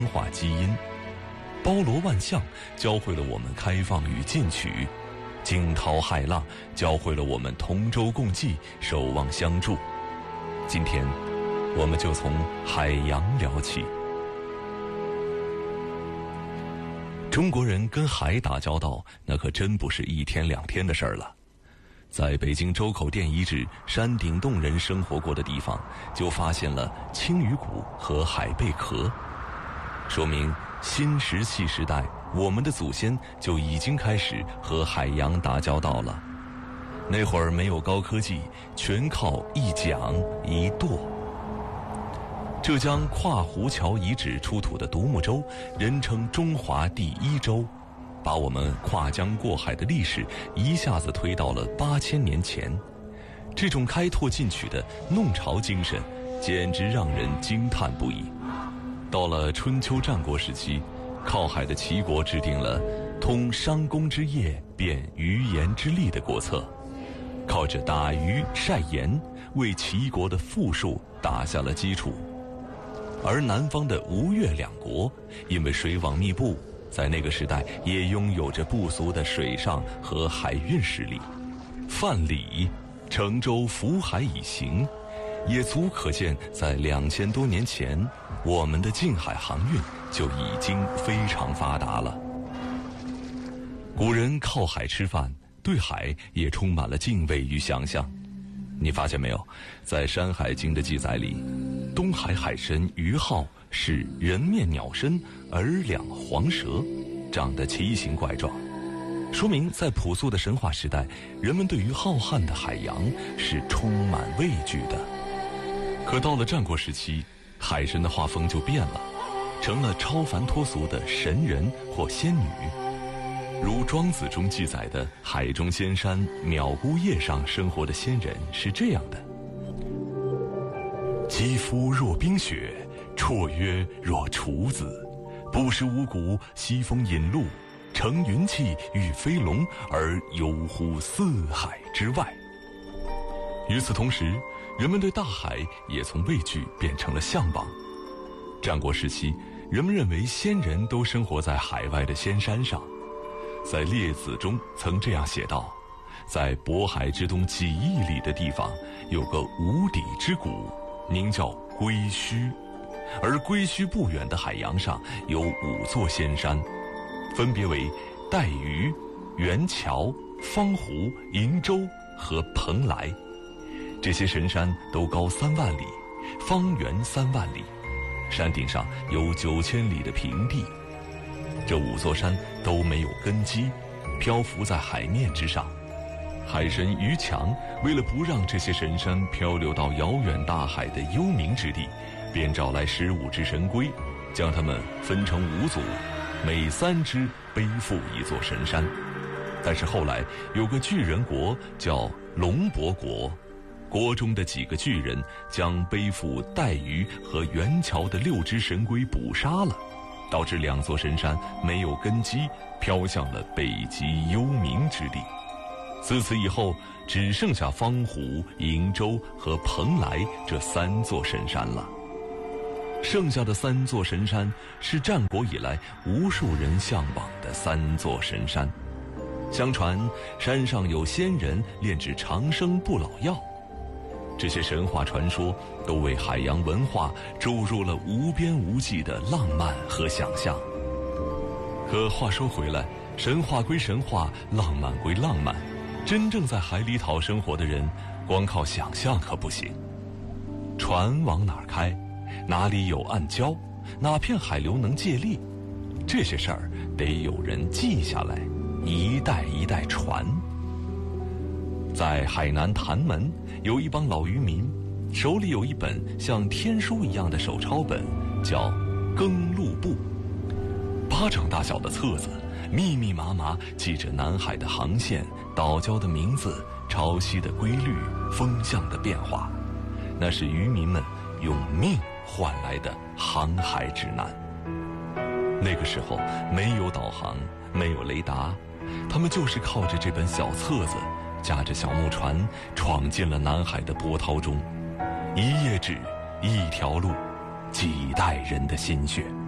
化基因，包罗万象教会了我们开放与进取，惊涛骇浪教会了我们同舟共济，守望相助。今天我们就从海洋聊起。中国人跟海打交道，那可真不是一天两天的事儿了。在北京周口店遗址山顶洞人生活过的地方，就发现了青鱼骨和海贝壳，说明新石器时代我们的祖先就已经开始和海洋打交道了。那会儿没有高科技，全靠一桨一舵。浙江跨湖桥遗址出土的独木舟，人称中华第一舟，把我们跨江过海的历史一下子推到了8000年前。这种开拓进取的弄潮精神，简直让人惊叹不已。到了春秋战国时期，靠海的齐国制定了通商工之业，变鱼盐之利的国策，靠着打鱼晒盐，为齐国的富庶打下了基础。而南方的吴越两国，因为水网密布，在那个时代也拥有着不俗的水上和海运实力。范蠡乘舟浮海以行，也足可见在2000多年前，我们的近海航运就已经非常发达了。古人靠海吃饭，对海也充满了敬畏与想象。你发现没有，在《山海经》的记载里，东海海神于浩是人面鸟身，耳两黄蛇，长得奇形怪状，说明在朴素的神话时代，人们对于浩瀚的海洋是充满畏惧的。可到了战国时期，海神的画风就变了，成了超凡脱俗的神人或仙女。如庄子中记载的海中仙山淼姑叶上生活的仙人是这样的：肌肤若冰雪，绰约若处子，不食五谷，西风引路，乘云气御飞龙，而游乎四海之外。与此同时，人们对大海也从畏惧变成了向往。战国时期，人们认为仙人都生活在海外的仙山上。在《列子》中曾这样写道：在渤海之东几亿里的地方，有个无底之谷，名叫归墟。而归墟不远的海洋上有5座仙山，分别为带鱼、元桥、方湖、瀛洲和蓬莱。这些神山都高3万里，方圆3万里，山顶上有9000里的平地。这5座山都没有根基，漂浮在海面之上。海神于强为了不让这些神山漂流到遥远大海的幽冥之地，便找来15只神龟，将它们分成5组，每3只背负1座神山。但是后来有个巨人国叫龙伯国，国中的几个巨人将背负带鱼和元桥的6只神龟捕杀了，导致2座神山没有根基，飘向了北极幽冥之地。自此以后，只剩下方湖、瀛洲和蓬莱这3座神山了。剩下的3座神山是战国以来无数人向往的3座神山。相传山上有仙人炼制长生不老药，这些神话传说都为海洋文化注入了无边无际的浪漫和想象。可话说回来，神话归神话，浪漫归浪漫，真正在海里讨生活的人，光靠想象可不行。船往哪儿开，哪里有暗礁，哪片海流能借力，这些事儿得有人记下来，一代一代传。在海南潭门有一帮老渔民，手里有一本像天书一样的手抄本，叫《耕路簿》，8掌大小的册子，密密麻麻记着南海的航线、岛礁的名字、潮汐的规律、风向的变化，那是渔民们用命换来的航海指南。那个时候没有导航，没有雷达，他们就是靠着这本小册子，驾着小木船闯进了南海的波涛中，一页纸，一条路，几代人的心血。